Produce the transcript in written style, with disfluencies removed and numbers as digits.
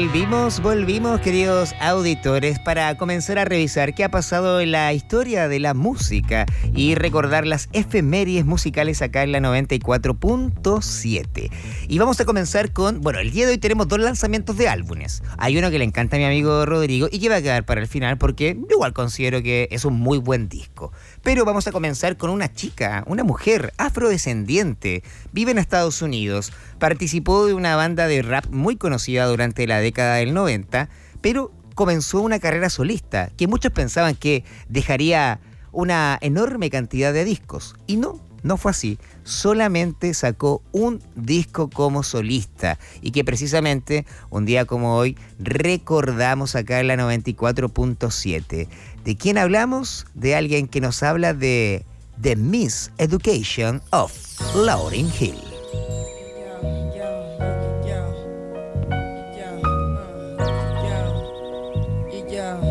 Volvimos, queridos auditores, para comenzar a revisar qué ha pasado en la historia de la música y recordar las efemérides musicales acá en la 94.7. Y vamos a comenzar con, el día de hoy tenemos 2 lanzamientos de álbumes. Hay uno que le encanta a mi amigo Rodrigo y que va a quedar para el final porque yo igual considero que es un muy buen disco. Pero vamos a comenzar con una chica, una mujer afrodescendiente, vive en Estados Unidos, participó de una banda de rap muy conocida durante la década del 90, pero comenzó una carrera solista que muchos pensaban que dejaría una enorme cantidad de discos. Y no fue así. Solamente sacó un disco como solista y que precisamente un día como hoy recordamos acá en la 94.7. ¿De quién hablamos? De alguien que nos habla de The Miss Education of Lauryn Hill. Yeah.